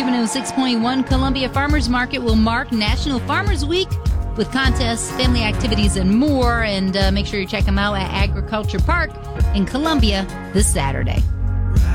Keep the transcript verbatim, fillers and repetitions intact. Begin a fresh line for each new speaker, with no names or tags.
Cuban oh six point one, Columbia Farmers Market will mark National Farmers Week with contests, family activities, and more. And uh, make sure you check them out at Agriculture Park in Columbia this Saturday.